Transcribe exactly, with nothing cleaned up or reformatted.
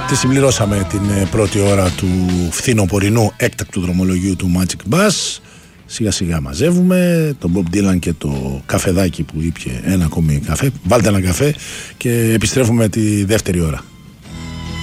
Τη συμπληρώσαμε την πρώτη ώρα του φθινοπορεινού έκτακτου δρομολογίου του Magic Bus. Σιγά σιγά μαζεύουμε τον Bob Dylan και το καφεδάκι που ήπιε ένα ακόμη καφέ. Βάλτε ένα καφέ και επιστρέφουμε τη δεύτερη ώρα.